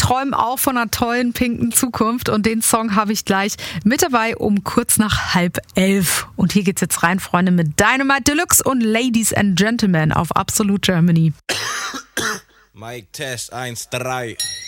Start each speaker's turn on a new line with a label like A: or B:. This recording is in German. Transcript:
A: träumen auch von einer tollen pinken Zukunft und den Song habe ich gleich mit dabei um kurz nach 10:30. Und hier geht's jetzt rein, Freunde, mit Dynamite Deluxe und Ladies and Gentlemen auf Absolute Germany.
B: Mic Test 1, 3.